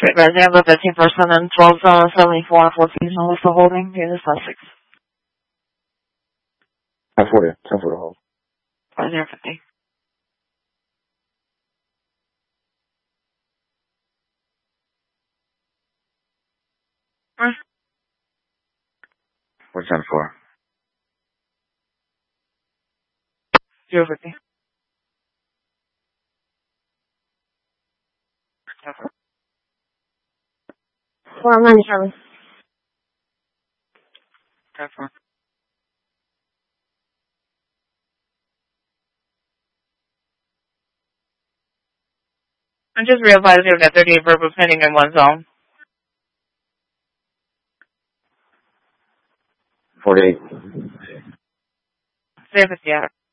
Resident of the 15% and 1274 for seasonal list of holding. Unit Sussex. 1040. 1040 hold. 50. What's 10-4? 050. 497. 10-4. I just realized you have 38 verbal pending in one zone. 48. 050 out.